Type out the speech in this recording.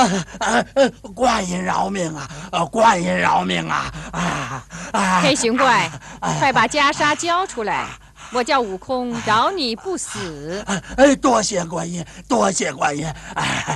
观音饶命啊！观音饶命啊！ 黑熊怪，快把袈裟交出来！我叫悟空，饶你不死。 多谢观音，多谢观音。